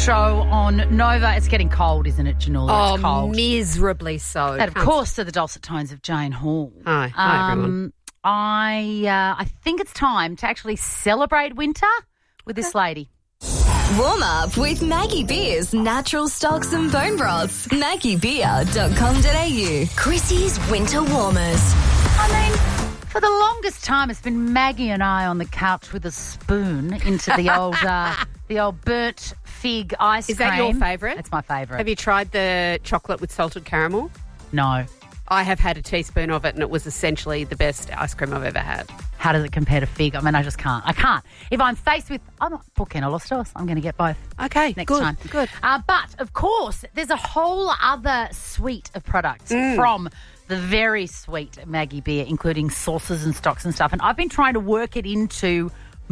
show on Nova. It's getting cold, isn't it, Janula? It's cold. Miserably so. That, of course, are the dulcet tones of Jane Hall. Hi everyone. I think it's time to actually celebrate winter with this lady. Warm up with Maggie Beer's natural stocks and bone broths. MaggieBeer.com.au. Chrissy's Winter Warmers. I mean, for the longest time, it's been Maggie and I on the couch with a spoon into the old burnt fig ice cream. Is that your favourite? It's my favourite. Have you tried the chocolate with salted caramel? No. I have had a teaspoon of it and it was essentially the best ice cream I've ever had. How does it compare to fig? I mean, I just can't. I can't. If I'm faced with, I'm not Porcino Los Dos, I'm going to get both. Okay, next good, time. Good. But, of course, there's a whole other suite of products from the very sweet Maggie Beer, including sauces and stocks and stuff. And I've been trying to work it into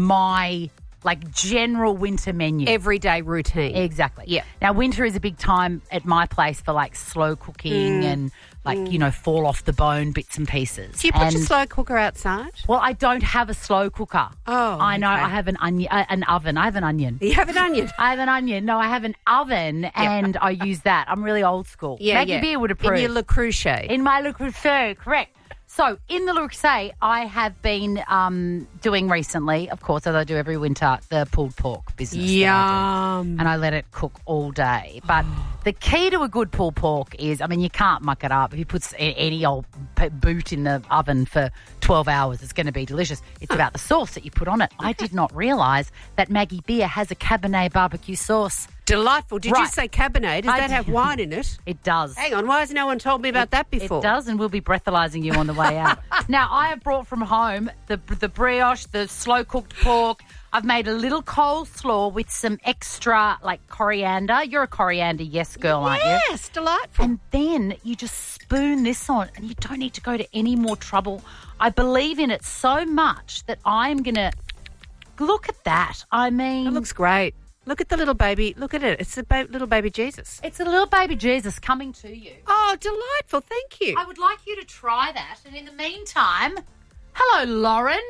my general winter menu. Everyday routine. Exactly. Yeah. Now, winter is a big time at my place for slow cooking and fall off the bone bits and pieces. Do you put your slow cooker outside? Well, I don't have a slow cooker. Oh, I know. okay. I have an oven. I have an onion. You have an onion? I have an onion. No, I have an oven and I use that. I'm really old school. Maggie Beer would approve. In your Le Creuset. In my Le Creuset, correct. So, in the Le Creuset, I have been doing recently, of course, as I do every winter, the pulled pork business. Yum. And I let it cook all day. But the key to a good pulled pork is, I mean, you can't muck it up. If you put any old boot in the oven for 12 hours, it's going to be delicious. It's about the sauce that you put on it. I did not realise that Maggie Beer has a Cabernet barbecue sauce. Delightful. Did you say Cabernet? Does that have wine in it? It does. Hang on, why has no one told me about that before? It does, and we'll be breathalyzing you on the way out. Now, I have brought from home the brioche, the slow-cooked pork. I've made a little coleslaw with some extra, coriander. You're a coriander yes girl, aren't you? Yes, delightful. And then you just spoon this on, and you don't need to go to any more trouble. I believe in it so much that I'm going to... Look at that. I mean... It looks great. Look at the little baby. Look at it. It's a little baby Jesus. It's a little baby Jesus coming to you. Oh, delightful. Thank you. I would like you to try that. And in the meantime, hello, Lauren.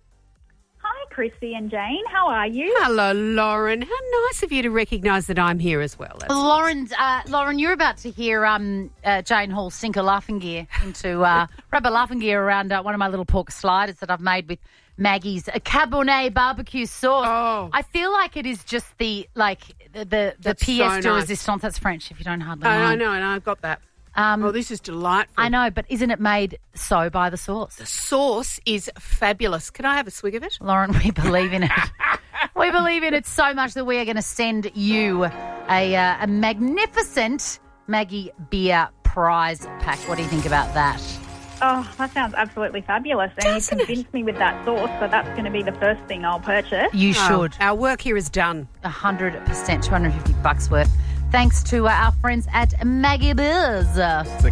Hi, Chrissy and Jane. How are you? Hello, Lauren. How nice of you to recognise that I'm here as well. Lauren, you're about to hear Jane Hall sink a laughing gear into rub a laughing gear around one of my little pork sliders that I've made with Maggie's Cabernet barbecue sauce. Oh. I feel like it is just the pièce de résistance. That's French if you don't hardly know. I know, I've got that. This is delightful. I know, but isn't it made so by the sauce? The sauce is fabulous. Can I have a swig of it? Lauren, we believe in it. We believe in it so much that we are going to send you a magnificent Maggie Beer prize pack. What do you think about that? Oh, that sounds absolutely fabulous. And you convinced me with that sauce, so that's going to be the first thing I'll purchase. You should. Our work here is done. 100%, $250 worth. Thanks to our friends at Maggie Beers.